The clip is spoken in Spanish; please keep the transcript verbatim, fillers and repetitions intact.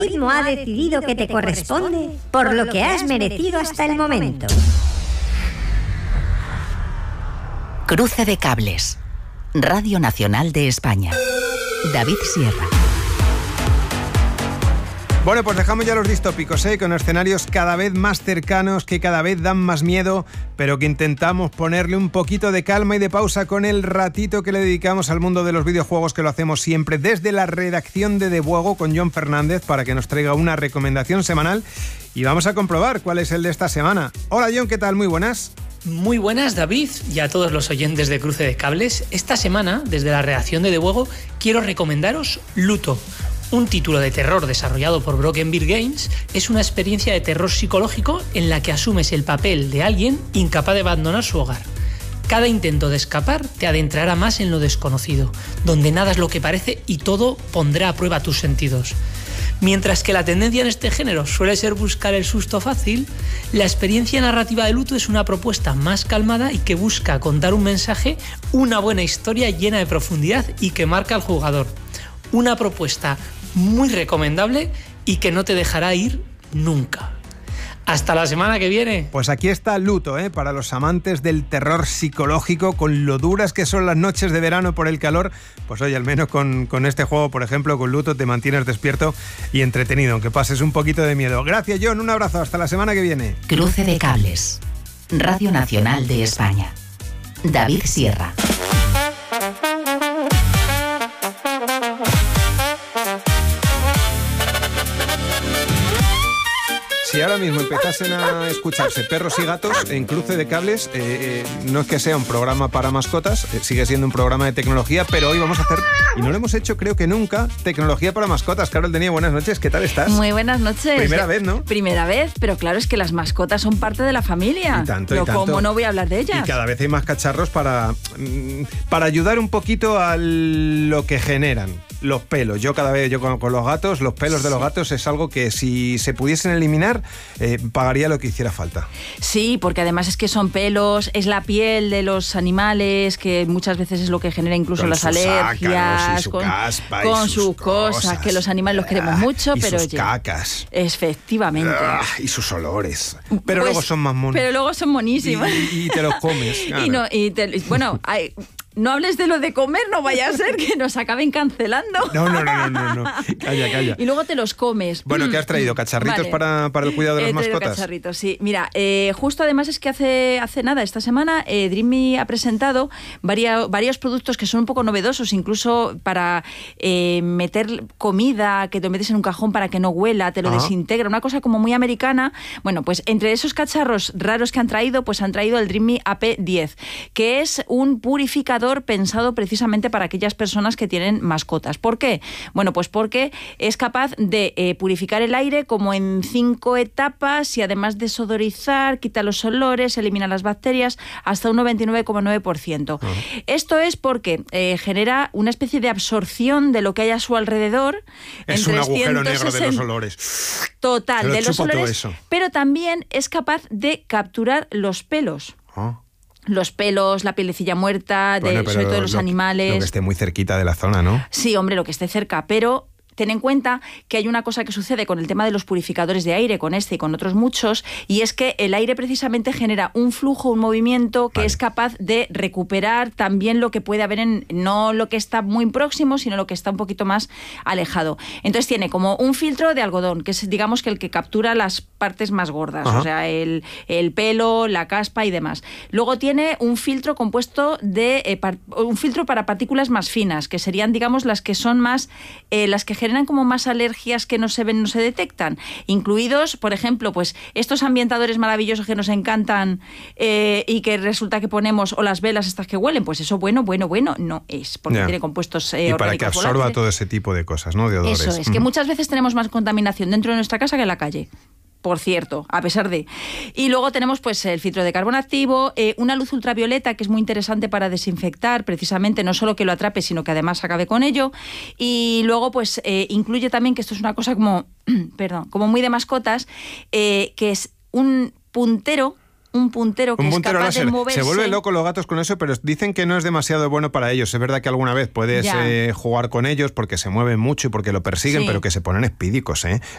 algoritmo ha decidido que te corresponde por lo que has merecido hasta el momento. Cruce de cables. Radio Nacional de España. David Sierra. Bueno, pues dejamos ya los distópicos, ¿eh? Con escenarios cada vez más cercanos, que cada vez dan más miedo, pero que intentamos ponerle un poquito de calma y de pausa con el ratito que le dedicamos al mundo de los videojuegos, que lo hacemos siempre desde la redacción de De Buego con Jon Fernández, para que nos traiga una recomendación semanal. Y vamos a comprobar cuál es el de esta semana. Hola Jon, ¿qué tal? Muy buenas. Muy buenas, David, y a todos los oyentes de Cruce de Cables. Esta semana, desde la redacción de De Buego, quiero recomendaros Luto. Un título de terror desarrollado por Broken Bear Games. Es una experiencia de terror psicológico en la que asumes el papel de alguien incapaz de abandonar su hogar. Cada intento de escapar te adentrará más en lo desconocido, donde nada es lo que parece y todo pondrá a prueba tus sentidos. Mientras que la tendencia en este género suele ser buscar el susto fácil, la experiencia narrativa de Luto es una propuesta más calmada y que busca contar un mensaje, una buena historia llena de profundidad y que marca al jugador. Una propuesta muy recomendable y que no te dejará ir nunca. Hasta la semana que viene. Pues aquí está Luto, ¿eh? Para los amantes del terror psicológico, con lo duras que son las noches de verano por el calor. Pues oye, al menos con, con este juego, por ejemplo, con Luto, te mantienes despierto y entretenido, aunque pases un poquito de miedo. Gracias, Jon, un abrazo, hasta la semana que viene. Cruce de cables. Radio Nacional de España. David Sierra. Si ahora mismo empezasen a escucharse perros y gatos en Cruce de Cables, eh, eh, no es que sea un programa para mascotas, eh, sigue siendo un programa de tecnología, pero hoy vamos a hacer, y no lo hemos hecho creo que nunca, tecnología para mascotas. Carol Denia, buenas noches, ¿qué tal estás? Muy buenas noches. Primera vez, ¿no? Primera vez, pero claro, es que las mascotas son parte de la familia. Y tanto, pero y tanto. ¿cómo no voy a hablar de ellas? Y cada vez hay más cacharros para, para ayudar un poquito a lo que generan. Los pelos. Yo cada vez, yo con, con los gatos, los pelos sí. de los gatos es algo que si se pudiesen eliminar, eh, pagaría lo que hiciera falta. Sí, porque además es que son pelos, es la piel de los animales, que muchas veces es lo que genera incluso con las alergias, su con, caspa con sus, sus cosas, cosas, que los animales los queremos mucho, y pero sus oye, cacas. Efectivamente. Ah, y sus olores. Pero pues, luego son más monos. Pero luego son monísimos. Y, y te los comes. Claro. Y no, y te, bueno, hay... No hables de lo de comer, no vaya a ser que nos acaben cancelando. No, no, no, no, no, no. Calla, calla. Y luego te los comes. Bueno, ¿qué has traído? ¿Cacharritos vale. para, para el cuidado de las He traído mascotas? Cacharritos, sí. Mira, eh, justo además es que hace, hace nada, esta semana, eh, Dreamy ha presentado varios, varios productos que son un poco novedosos, incluso para eh, meter comida, que te metes en un cajón para que no huela, te lo Ajá. desintegra, una cosa como muy americana. Bueno, pues entre esos cacharros raros que han traído, pues han traído el Dreamy A P diez, que es un purificador pensado precisamente para aquellas personas que tienen mascotas. ¿Por qué? Bueno, pues porque es capaz de eh, purificar el aire como en cinco etapas y además desodorizar, quita los olores, elimina las bacterias hasta un noventa y nueve coma nueve por ciento. Uh-huh. Esto es porque eh, genera una especie de absorción de lo que hay a su alrededor. Es un agujero negro de los olores. Total, de los olores. Pero también es capaz de capturar los pelos. Uh-huh. Los pelos, la pielecilla muerta, de, bueno, sobre todo de los lo, animales. Lo que esté muy cerquita de la zona, ¿no? Sí, hombre, lo que esté cerca, pero ten en cuenta que hay una cosa que sucede con el tema de los purificadores de aire, con este y con otros muchos, y es que el aire precisamente genera un flujo, un movimiento que vale. es capaz de recuperar también lo que puede haber en, no lo que está muy próximo, sino lo que está un poquito más alejado. Entonces tiene como un filtro de algodón, que es digamos que el que captura las partes más gordas, Ajá. o sea, el, el pelo, la caspa y demás. Luego tiene un filtro compuesto de, eh, par, un filtro para partículas más finas, que serían digamos las que son más, eh, las que generan como más alergias que no se ven, no se detectan, incluidos, por ejemplo, pues estos ambientadores maravillosos que nos encantan eh, y que resulta que ponemos, o las velas estas que huelen, pues eso bueno, bueno, bueno, no es, porque yeah. tiene compuestos eh, y para que absorba volátiles. Todo ese tipo de cosas, ¿no? De olores. Eso es, mm. que muchas veces tenemos más contaminación dentro de nuestra casa que en la calle. Por cierto, a pesar de... Y luego tenemos pues el filtro de carbono activo, eh, una luz ultravioleta que es muy interesante para desinfectar, precisamente, no solo que lo atrape, sino que además acabe con ello. Y luego pues eh, incluye también, que esto es una cosa como, perdón, como muy de mascotas, eh, que es un puntero un puntero que un puntero es capaz láser. de moverse. Se vuelven locos los gatos con eso, pero dicen que no es demasiado bueno para ellos. Es verdad que alguna vez puedes eh, jugar con ellos porque se mueven mucho y porque lo persiguen, sí. pero que se ponen espídicos, ¿eh?